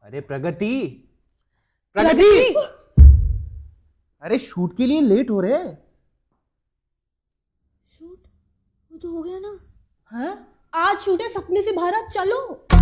अरे प्रगति, प्रगति, अरे शूट के लिए लेट हो रहे हैं। शूट वो तो हो गया ना। हाँ? आज शूट है सपने से भारत, चलो।